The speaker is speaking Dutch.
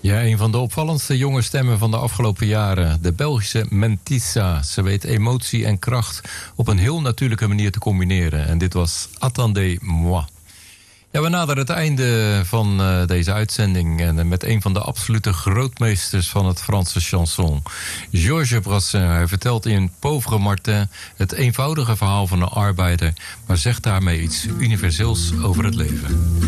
Ja, een van de opvallendste jonge stemmen van de afgelopen jaren. De Belgische Mentissa. Ze weet emotie en kracht op een heel natuurlijke manier te combineren. En dit was Attendez-moi. Ja, we naderen het einde van deze uitzending. En met een van de absolute grootmeesters van het Franse chanson. Georges Brassens. Hij vertelt in Pauvre Martin het eenvoudige verhaal van een arbeider. Maar zegt daarmee iets universeels over het leven.